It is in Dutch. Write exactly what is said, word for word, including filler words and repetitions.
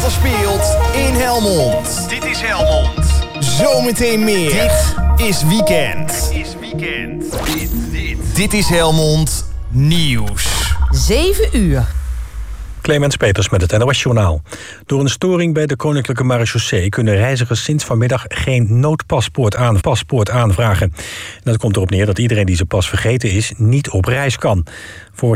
carnaval speelt in Helmond. Dit is Helmond. Zometeen meer. Dit is Weekend. Dit is Weekend. Dit, dit. Dit is Helmond Nieuws. zeven uur. Clemens Peters met het N O S-journaal. Door een storing bij de Koninklijke Marechaussee kunnen reizigers sinds vanmiddag geen noodpaspoort aan, paspoort aanvragen. En dat komt erop neer dat iedereen die zijn pas vergeten is niet op reis kan. Voor